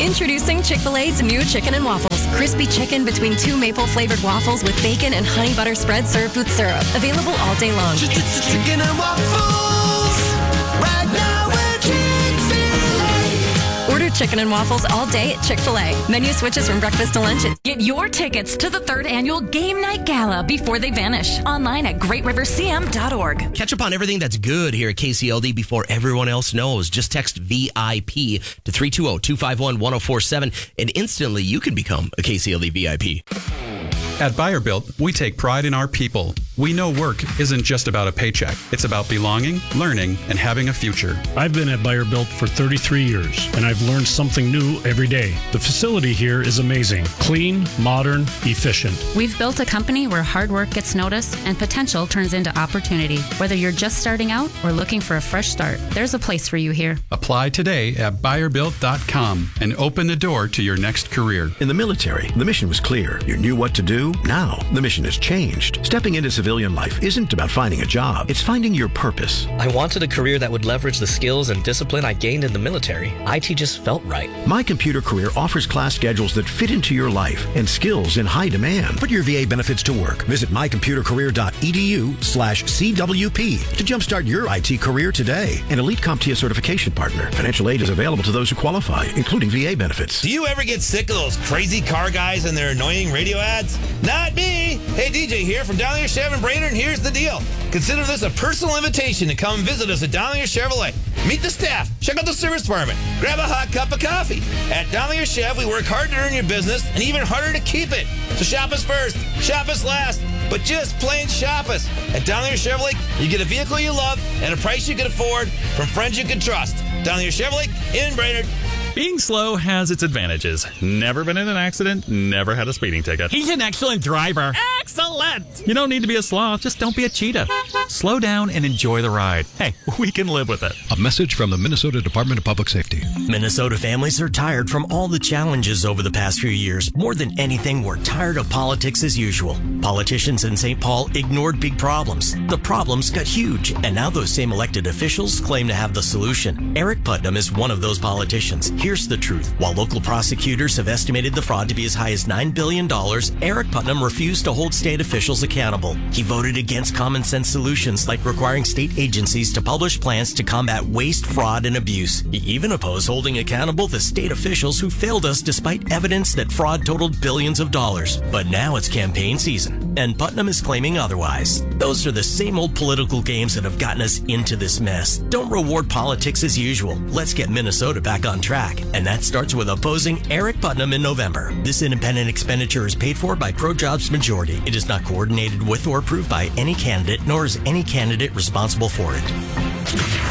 Introducing Chick-fil-A's new Chicken and Waffles. Crispy chicken between 2 maple-flavored waffles with bacon and honey butter spread served with syrup. Available all day long. Chicken and waffles. Right now we're Chick-fil-A. Order Chicken and Waffles all day at Chick-fil-A. Menu switches from breakfast to lunch. Get your tickets to the 3rd Annual Game Night Gala before they vanish. Online at greatrivercm.org. Catch up on everything that's good here at KCLD before everyone else knows. Just text VIP to 320-251-1047 and instantly you can become a KCLD VIP. At Buyer Built, we take pride in our people. We know work isn't just about a paycheck. It's about belonging, learning, and having a future. I've been at Buyer Built for 33 years, and I've learned something new every day. The facility here is amazing. Clean, modern, efficient. We've built a company where hard work gets noticed and potential turns into opportunity. Whether you're just starting out or looking for a fresh start, there's a place for you here. Apply today at buyerbuilt.com and open the door to your next career. In the military, the mission was clear. You knew what to do. Now, the mission has changed. Stepping into civilian life isn't about finding a job. It's finding your purpose. I wanted a career that would leverage the skills and discipline I gained in the military. IT just felt right. My Computer Career offers class schedules that fit into your life and skills in high demand. Put your VA benefits to work. Visit mycomputercareer.edu/CWP to jumpstart your IT career today. An elite CompTIA certification partner. Financial aid is available to those who qualify, including VA benefits. Do you ever get sick of those crazy car guys and their annoying radio ads? Not me. Hey, DJ here from Down here Chev and Brainerd, and here's the deal. Consider this a personal invitation to come visit us at Down here Chevrolet. Meet the staff, check out the service department, grab a hot cup of coffee. At Down here Chev, we work hard to earn your business and even harder to keep it. So shop us first, shop us last, but just plain shop us. At Down here Chevrolet, you get a vehicle you love at a price you can afford from friends you can trust. Down here Chevrolet in Brainerd. Being slow has its advantages. Never been in an accident, never had a speeding ticket. He's an excellent driver. Excellent! You don't need to be a sloth, just don't be a cheetah. Slow down and enjoy the ride. Hey, we can live with it. A message from the Minnesota Department of Public Safety. Minnesota families are tired from all the challenges over the past few years. More than anything, we're tired of politics as usual. Politicians in St. Paul ignored big problems. The problems got huge, and now those same elected officials claim to have the solution. Eric Putnam is one of those politicians. Here's the truth. While local prosecutors have estimated the fraud to be as high as $9 billion, Eric Putnam refused to hold state officials accountable. He voted against common sense solutions like requiring state agencies to publish plans to combat waste, fraud, and abuse. He even opposed holding accountable the state officials who failed us despite evidence that fraud totaled billions of dollars. But now it's campaign season, and Putnam is claiming otherwise. Those are the same old political games that have gotten us into this mess. Don't reward politics as usual. Let's get Minnesota back on track. And that starts with opposing Eric Putnam in November. This independent expenditure is paid for by ProJobs Majority. It is not coordinated with or approved by any candidate, nor is any candidate responsible for it.